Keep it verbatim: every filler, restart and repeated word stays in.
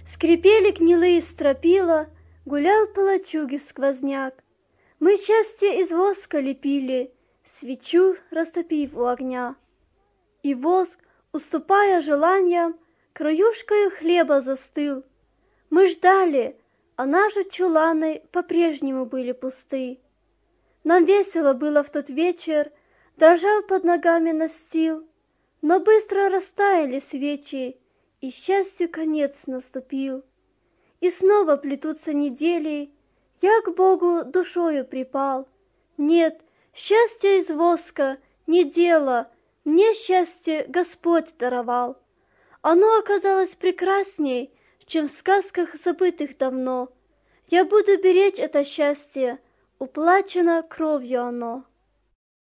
Скрипели гнилые стропила, гулял по лачуге сквозняк. Мы счастье из воска лепили, свечу растопив у огня. И воск, уступая желаниям, краюшкою хлеба застыл. Мы ждали, а наши чуланы по-прежнему были пусты. Нам весело было в тот вечер, дрожал под ногами настил, но быстро растаяли свечи, и счастью конец наступил. И снова плетутся недели, я к Богу душою припал. Нет, счастье из воска не дело, мне счастье Господь даровал. Оно оказалось прекрасней, чем в сказках забытых давно. Я буду беречь это счастье, уплачено кровью оно.